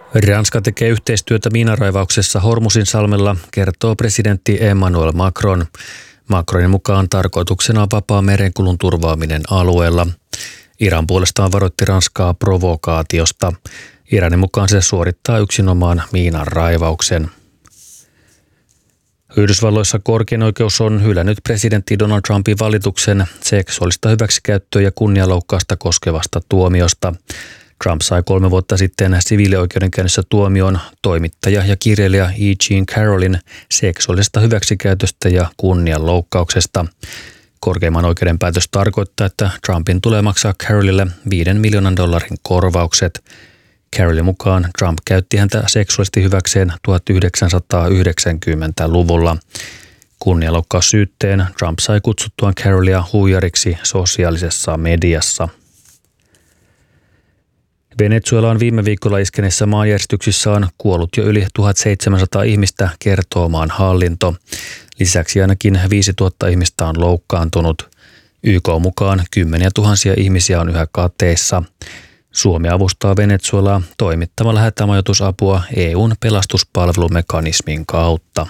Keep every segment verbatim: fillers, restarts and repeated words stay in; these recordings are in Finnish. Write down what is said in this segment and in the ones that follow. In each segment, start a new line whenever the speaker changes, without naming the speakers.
Ranska tekee yhteistyötä miinanraivauksessa Hormusin salmella, kertoo presidentti Emmanuel Macron. Macronin mukaan tarkoituksena on vapaa merenkulun turvaaminen alueella. Iran puolestaan varoitti Ranskaa provokaatiosta. Iranin mukaan se suorittaa yksinomaan miinanraivauksen. Yhdysvalloissa korkein oikeus on hylännyt presidentti Donald Trumpin valituksen seksuaalista hyväksikäyttöä ja kunnianloukkausta koskevasta tuomiosta. Trump sai kolme vuotta sitten siviilioikeudenkäynnissä tuomion toimittaja ja kirjailija E. Jean Carrollin seksuaalisesta hyväksikäytöstä ja kunnianloukkauksesta. Korkeimman oikeuden päätös tarkoittaa, että Trumpin tulee maksaa Carrollille viiden miljoonan dollarin korvaukset. Carrollin mukaan Trump käytti häntä seksuaalisesti hyväkseen tuhatyhdeksänsataayhdeksänkymmentäluvulla. Kunnianloukkaussyytteen Trump sai kutsuttuaan Carrollia huijariksi sosiaalisessa mediassa. Venezuela on viime viikolla iskeneessä maanjäristyksissä on kuollut jo yli tuhatseitsemänsataa ihmistä, kertoo maan hallinto. Lisäksi ainakin viisituhatta ihmistä on loukkaantunut. Y K mukaan kymmeniä tuhansia ihmisiä on yhä kateissa. Suomi avustaa Venezuelaa toimittamalla hätämajoitusapua E U:n pelastuspalvelumekanismin kautta.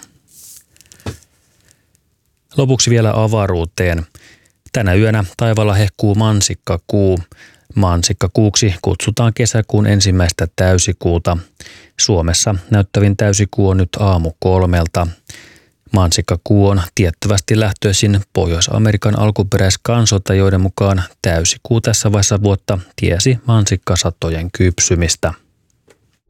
Lopuksi vielä avaruuteen. Tänä yönä taivaalla hehkuu mansikkakuu. Mansikkakuuksi kutsutaan kesäkuun ensimmäistä täysikuuta. Suomessa näyttävin täysikuu on nyt aamu kolmelta. Mansikkakuu on tiettävästi lähtöisin Pohjois-Amerikan alkuperäiskansoilta, joiden mukaan täysikuu tässä vaiheessa vuotta tiesi mansikkasatojen kypsymistä.